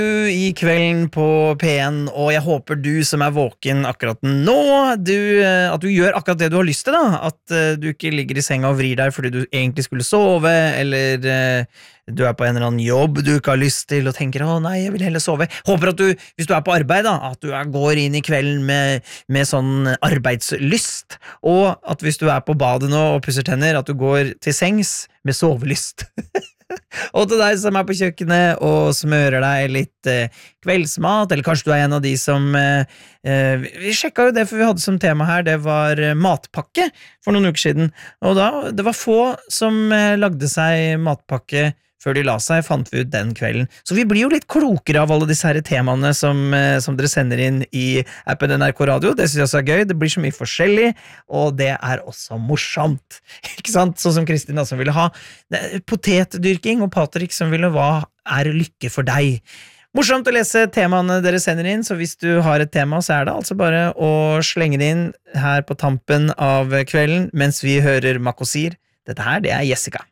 I kvelden på P1, og jeg håper du som våken akkurat nå, at du gjør akkurat det du har lyst til da, at du ikke ligger I senga og vrir deg fordi du egentlig skulle sove, eller du på en eller annen jobb du ikke har lyst til og tenker, nei, jeg vil heller sove. Håper at du, hvis du på arbeid da, at du går inn I kvelden med sånn arbeidslyst, og at hvis du på badet nå og pusser tenner, at du går til sengs med sovelyst. Og til deg som på kjøkkenet og smører deg litt kveldsmat, eller kanskje du en av de som vi sjekket jo det, for vi hadde som tema her, det var matpakke for noen uker siden, og da, det var få som lagde seg matpakke før de la seg, fant vi ut den kvelden. Så vi blir jo litt klokere av alle disse her temaene som dere sender inn I appen NRK Radio. Det synes jeg også gøy, det blir så mye forskjellig, og det også morsomt. Ikke sant? Sånn som Kristina som ville ha potetdyrking, og Patrick som ville hva lykke for deg. Morsomt å lese temaene dere sender inn, så hvis du har et tema, så det altså bare å slenge det inn her på tampen av kvelden, mens vi hører Makosir. Dette her, det Jessica.